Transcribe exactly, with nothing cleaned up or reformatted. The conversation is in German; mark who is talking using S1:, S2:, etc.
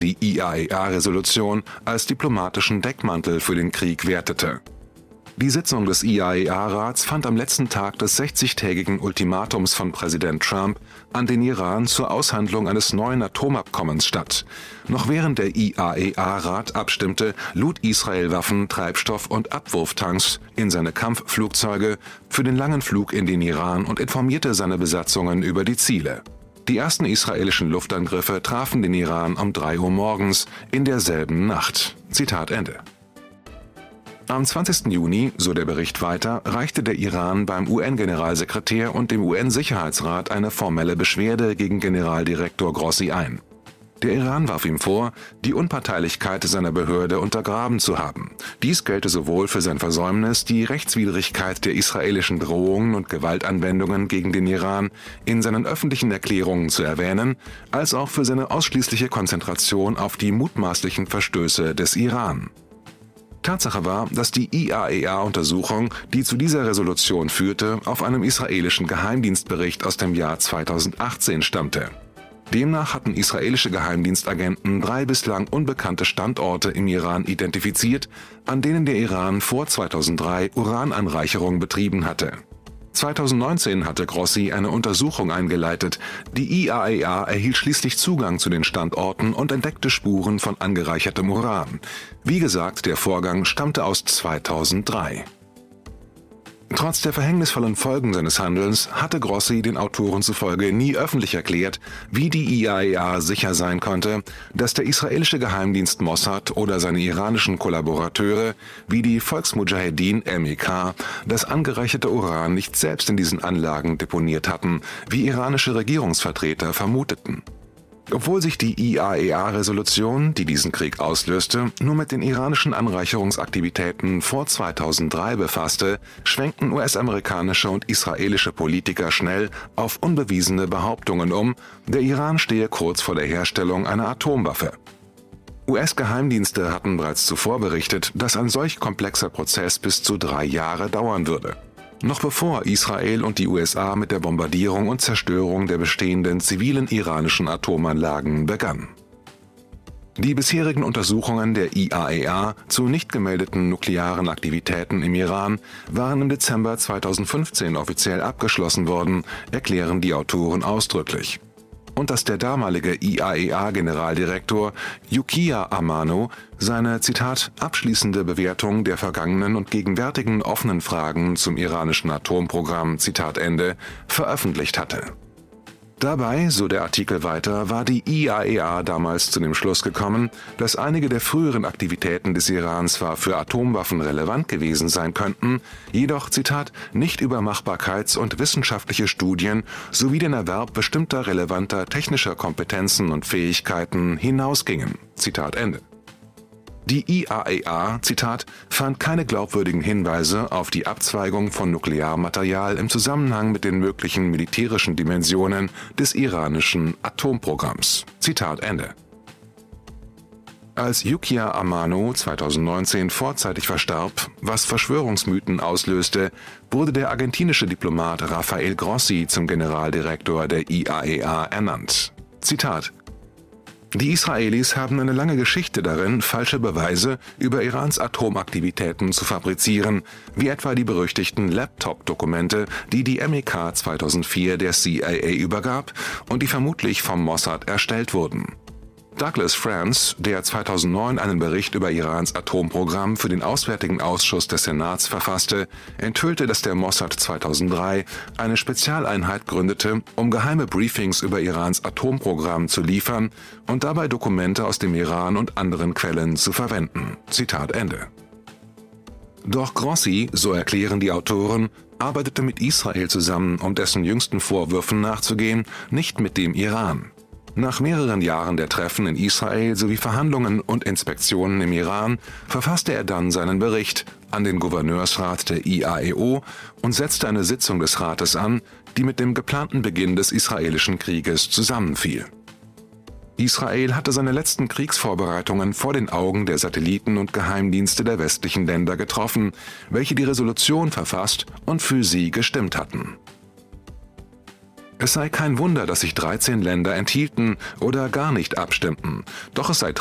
S1: die I A E A-Resolution als diplomatischen Deckmantel für den Krieg wertete. Die Sitzung des I A E A-Rats fand am letzten Tag des sechzigtägigen Ultimatums von Präsident Trump an den Iran zur Aushandlung eines neuen Atomabkommens statt. Noch während der I A E A-Rat abstimmte, lud Israel Waffen, Treibstoff und Abwurftanks in seine Kampfflugzeuge für den langen Flug in den Iran und informierte seine Besatzungen über die Ziele. Die ersten israelischen Luftangriffe trafen den Iran um drei Uhr morgens in derselben Nacht. Zitat Ende. Am zwanzigsten Juni, so der Bericht weiter, reichte der Iran beim U N-Generalsekretär und dem U N-Sicherheitsrat eine formelle Beschwerde gegen Generaldirektor Grossi ein. Der Iran warf ihm vor, die Unparteilichkeit seiner Behörde untergraben zu haben. Dies gelte sowohl für sein Versäumnis, die Rechtswidrigkeit der israelischen Drohungen und Gewaltanwendungen gegen den Iran in seinen öffentlichen Erklärungen zu erwähnen, als auch für seine ausschließliche Konzentration auf die mutmaßlichen Verstöße des Iran. Tatsache war, dass die I A E A-Untersuchung, die zu dieser Resolution führte, auf einem israelischen Geheimdienstbericht aus dem Jahr zweitausendachtzehn stammte. Demnach hatten israelische Geheimdienstagenten drei bislang unbekannte Standorte im Iran identifiziert, an denen der Iran vor zweitausenddrei Urananreicherung betrieben hatte. zweitausendneunzehn hatte Grossi eine Untersuchung eingeleitet. Die I A E A erhielt schließlich Zugang zu den Standorten und entdeckte Spuren von angereichertem Uran. Wie gesagt, der Vorgang stammte aus zweitausenddrei. Trotz der verhängnisvollen Folgen seines Handelns hatte Grossi den Autoren zufolge nie öffentlich erklärt, wie die I A E A sicher sein konnte, dass der israelische Geheimdienst Mossad oder seine iranischen Kollaborateure wie die Volksmudschahedin M E K das angereicherte Uran nicht selbst in diesen Anlagen deponiert hatten, wie iranische Regierungsvertreter vermuteten. Obwohl sich die I A E A-Resolution, die diesen Krieg auslöste, nur mit den iranischen Anreicherungsaktivitäten vor zweitausenddrei befasste, schwenkten U S-amerikanische und israelische Politiker schnell auf unbewiesene Behauptungen um, der Iran stehe kurz vor der Herstellung einer Atomwaffe. U S-Geheimdienste hatten bereits zuvor berichtet, dass ein solch komplexer Prozess bis zu drei Jahre dauern würde. Noch bevor Israel und die U S A mit der Bombardierung und Zerstörung der bestehenden zivilen iranischen Atomanlagen begannen. Die bisherigen Untersuchungen der I A E A zu nicht gemeldeten nuklearen Aktivitäten im Iran waren im Dezember zweitausendfünfzehn offiziell abgeschlossen worden, erklären die Autoren ausdrücklich. Und dass der damalige I A E A-Generaldirektor Yukiya Amano seine, Zitat, abschließende Bewertung der vergangenen und gegenwärtigen offenen Fragen zum iranischen Atomprogramm, Zitat Ende, veröffentlicht hatte. Dabei, so der Artikel weiter, war die I A E A damals zu dem Schluss gekommen, dass einige der früheren Aktivitäten des Iran zwar für Atomwaffen relevant gewesen sein könnten, jedoch, Zitat, nicht über Machbarkeits- und wissenschaftliche Studien sowie den Erwerb bestimmter relevanter technischer Kompetenzen und Fähigkeiten hinausgingen. Zitat Ende. Die I A E A, Zitat, fand keine glaubwürdigen Hinweise auf die Abzweigung von Nuklearmaterial im Zusammenhang mit den möglichen militärischen Dimensionen des iranischen Atomprogramms. Zitat Ende. Als Yukiya Amano zweitausendneunzehn vorzeitig verstarb, was Verschwörungsmythen auslöste, wurde der argentinische Diplomat Rafael Grossi zum Generaldirektor der I A E A ernannt. Zitat: Die Israelis haben eine lange Geschichte darin, falsche Beweise über Irans Atomaktivitäten zu fabrizieren, wie etwa die berüchtigten Laptop-Dokumente, die die M E K zweitausendvier der C I A übergab und die vermutlich vom Mossad erstellt wurden. Douglas Franz, der zweitausendneun einen Bericht über Irans Atomprogramm für den Auswärtigen Ausschuss des Senats verfasste, enthüllte, dass der Mossad zweitausenddrei eine Spezialeinheit gründete, um geheime Briefings über Irans Atomprogramm zu liefern und dabei Dokumente aus dem Iran und anderen Quellen zu verwenden. Zitat Ende. Doch Grossi, so erklären die Autoren, arbeitete mit Israel zusammen, um dessen jüngsten Vorwürfen nachzugehen, nicht mit dem Iran. Nach mehreren Jahren der Treffen in Israel sowie Verhandlungen und Inspektionen im Iran verfasste er dann seinen Bericht an den Gouverneursrat der I A E O und setzte eine Sitzung des Rates an, die mit dem geplanten Beginn des israelischen Krieges zusammenfiel. Israel hatte seine letzten Kriegsvorbereitungen vor den Augen der Satelliten und Geheimdienste der westlichen Länder getroffen, welche die Resolution verfasst und für sie gestimmt hatten. Es sei kein Wunder, dass sich dreizehn Länder enthielten oder gar nicht abstimmten. Doch es sei